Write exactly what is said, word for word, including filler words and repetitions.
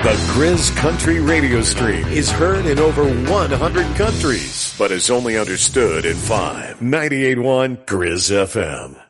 The Grizz Country radio stream is heard in over one hundred countries, but is only understood in five. ninety-eight point one Grizz F M.